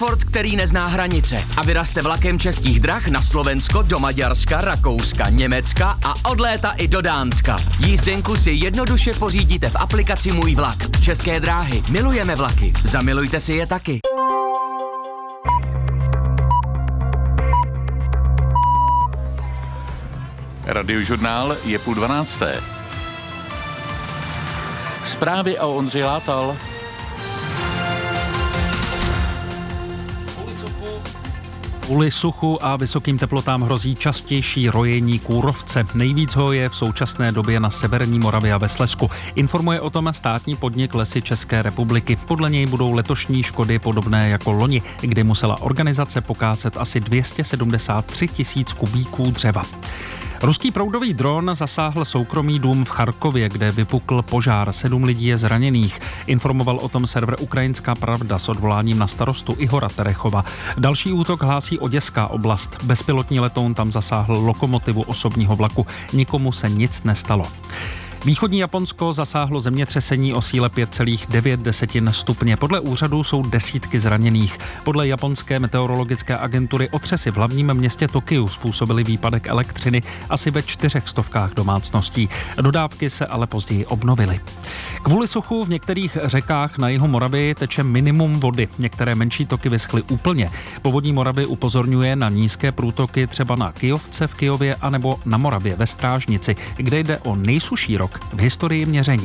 Transport, který nezná hranice a vyrazte vlakem Českých drah na Slovensko, do Maďarska, Rakouska, Německa a od léta i do Dánska. Jízdenku si jednoduše pořídíte v aplikaci Můj vlak. České dráhy. Milujeme vlaky. Zamilujte si je taky. Radiožurnál je 11:30. Zprávy a Ondřej Látal. Kvůli suchu a vysokým teplotám hrozí častější rojení kůrovce. Nejvíc ho je v současné době na severní Moravě a ve Slezsku. Informuje o tom státní podnik Lesy České republiky. Podle něj budou letošní škody podobné jako loni, kdy musela organizace pokácet asi 273 000 kubíků dřeva. Ruský proudový dron zasáhl soukromý dům v Charkově, kde vypukl požár. 7 lidí je zraněných. Informoval o tom server Ukrajinská pravda s odvoláním na starostu Ihora Terechova. Další útok hlásí Oděská oblast. Bezpilotní letoun tam zasáhl lokomotivu osobního vlaku. Nikomu se nic nestalo. Východní Japonsko zasáhlo zemětřesení o síle 5,9 stupně. Podle úřadu jsou desítky zraněných. Podle japonské meteorologické agentury otřesy v hlavním městě Tokiu způsobily výpadek elektřiny asi ve 400 domácností. Dodávky se ale později obnovily. Kvůli suchu v některých řekách na jihu Moravy teče minimum vody. Některé menší toky vyschly úplně. Povodní Moravy upozorňuje na nízké průtoky třeba na Kyjovce v Kyjově anebo na Moravě ve Strážnici, kde jde o nejsušší rok v historii měření.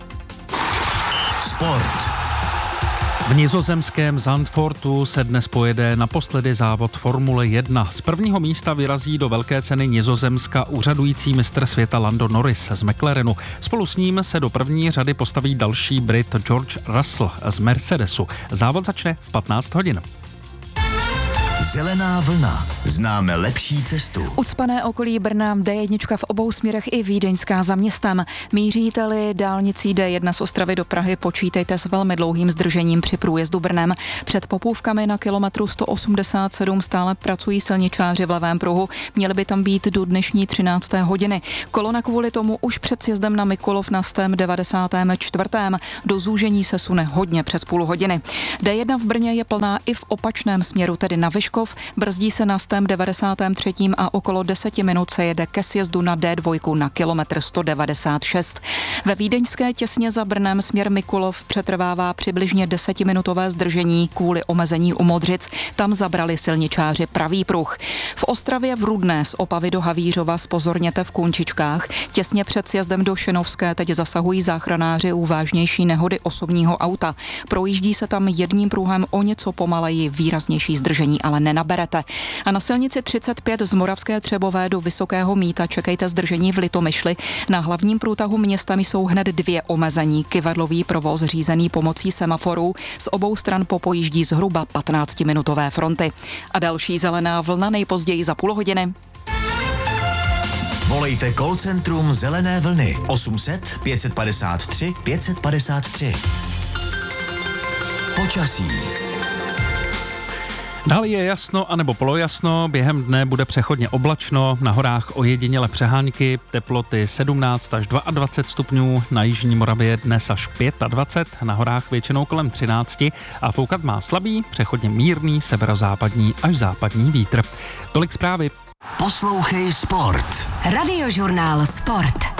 Sport. V nizozemském Zandvoortu se dnes pojede naposledy závod Formule 1. Z prvního místa vyrazí do velké ceny Nizozemska úřadující mistr světa Lando Norris z McLarenu. Spolu s ním se do první řady postaví další Brit George Russell z Mercedesu. Závod začne v 15 hodin. Zelená vlna. Známe lepší cestu. Ucpané okolí Brna, D1 v obou směrech i vídeňská za městem. Míříte-li dálnicí D1 z Ostravy do Prahy, počítejte s velmi dlouhým zdržením při průjezdu Brnem. Před Popůvkami na kilometru 187 stále pracují silničáři v levém pruhu. Měli by tam být do dnešní 13. hodiny. Kolona kvůli tomu už před sjezdem na Mikulov na Stem 94. Do zúžení se sune hodně přes půl hodiny. D1 v Brně je plná i v opačném směru, tedy na Vyškov. Brzdí se na Stem 93. a okolo 10 minut se jede ke sjezdu na D2 na kilometr 196. Ve vídeňské těsně za Brnem směr Mikulov přetrvává přibližně 10minutové zdržení kvůli omezení u Modřic. Tam zabrali silničáři pravý pruh. V Ostravě v Rudné z Opavy do Havířova zpozorněte v Kunčičkách. Těsně před sjezdem do Šenovské teď zasahují záchranáři u vážnější nehody osobního auta. Projíždí se tam jedním pruhem o něco pomaleji, výraznější zdržení ale nenaberete. A na silnici 35 z Moravské Třebové do Vysokého Mýta čekejte zdržení v Litomyšli. Na hlavním průtahu města jsou hned 2 omezení. Kyvadlový provoz řízený pomocí semaforů. Z obou stran popojíždí zhruba 15minutové fronty. A další zelená vlna nejpozději za půl hodiny. Volejte call centrum Zelené vlny 800 553 553. Počasí. Dále je jasno anebo polojasno, během dne bude přechodně oblačno, na horách ojediněle přehánky, teploty 17 až 22 stupňů, na jižní Moravě dnes až 25, na horách většinou kolem 13 a foukat má slabý, přechodně mírný severozápadní až západní vítr. Tolik zprávy. Poslouchej Sport. Radiožurnál Sport.